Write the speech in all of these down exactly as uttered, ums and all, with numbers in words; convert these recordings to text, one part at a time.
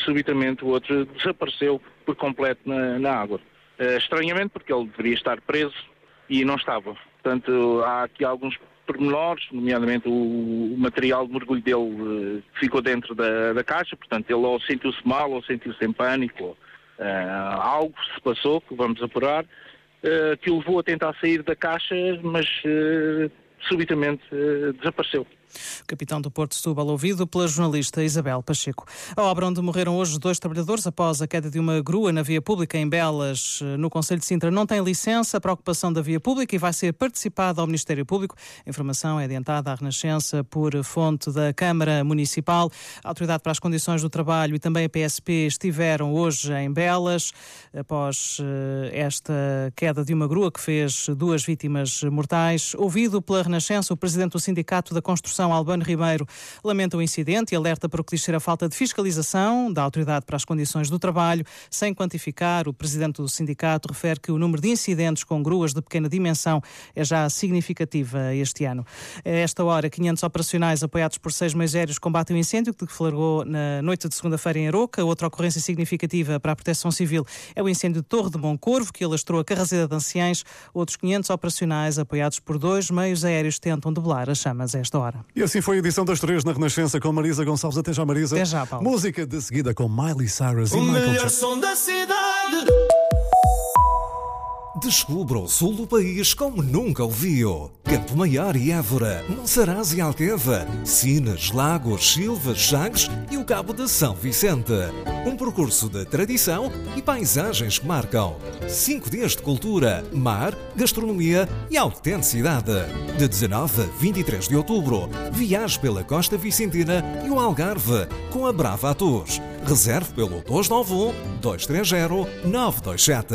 Subitamente o outro desapareceu por completo na, na água. Uh, estranhamente, porque ele deveria estar preso e não estava. Portanto, há aqui alguns pormenores, nomeadamente o, o material de mergulho dele uh, ficou dentro da, da caixa, portanto ele ou sentiu-se mal ou sentiu-se em pânico, ou, uh, algo se passou, que vamos apurar, uh, que o levou a tentar sair da caixa, mas uh, subitamente uh, desapareceu. Capitão do Porto de Setúbal, ouvido pela jornalista Isabel Pacheco. A obra onde morreram hoje dois trabalhadores após a queda de uma grua na via pública em Belas, no concelho de Sintra, não tem licença para a ocupação da via pública e vai ser participada ao Ministério Público. A informação é adiantada à Renascença por fonte da Câmara Municipal. A Autoridade para as Condições do Trabalho e também a P S P estiveram hoje em Belas após esta queda de uma grua que fez duas vítimas mortais. Ouvido pela Renascença, o presidente do Sindicato da Construção, Albano Ribeiro, lamenta o incidente e alerta para o que diz ser a falta de fiscalização da Autoridade para as Condições do Trabalho. Sem quantificar, o presidente do sindicato refere que o número de incidentes com gruas de pequena dimensão é já significativa este ano. A esta hora, quinhentos operacionais apoiados por seis meios aéreos combatem o incêndio que deflagrou na noite de segunda-feira em Aroca. Outra ocorrência significativa para a Proteção Civil é o incêndio de Torre de Moncorvo, que alastrou a Carraseda de Anciães. Outros quinhentos operacionais apoiados por dois meios aéreos tentam debelar as chamas a esta hora. E assim foi a edição das três na Renascença com Marisa Gonçalves. Até já, Marisa. Até já, Paulo. Música de seguida com Miley Cyrus e O Michael melhor Jackson. som da cidade. Descubra o sul do país como nunca o viu. Campo Maior e Évora, Monsaraz e Alqueva, Sines, Lagos, Silvas, Chaves e o Cabo de São Vicente. Um percurso de tradição e paisagens que marcam. Cinco dias de cultura, mar, gastronomia e autenticidade. De dezanove a vinte e três de outubro, viaje pela Costa Vicentina e o Algarve com a Brava Tours. Reserve pelo dois nove um, dois três zero, nove dois sete.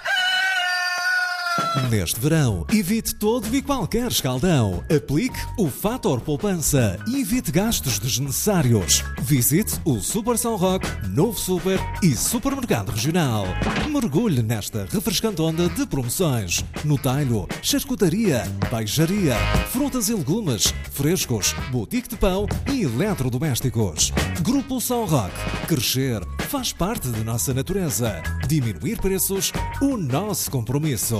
Neste verão, evite todo e qualquer escaldão. Aplique o Fator Poupança e evite gastos desnecessários. Visite o Super São Roque, Novo Super e Supermercado Regional. Mergulhe nesta refrescante onda de promoções. No talho, charcutaria, peixaria, frutas e legumes, frescos, boutique de pão e eletrodomésticos. Grupo São Roque. Crescer faz parte de nossa natureza. Diminuir preços, o nosso compromisso.